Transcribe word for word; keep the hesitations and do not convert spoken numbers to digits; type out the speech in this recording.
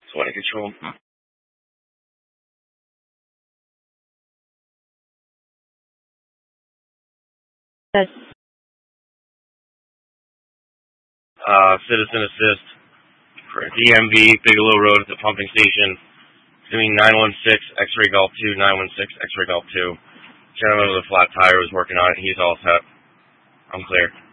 twenty control. That's Uh, citizen assist for D M V, Bigelow Road at the pumping station. Doing nine one six X-ray Golf two, nine one six X-ray Golf two. Gentleman with a flat tire was working on it. He's all set. I'm clear.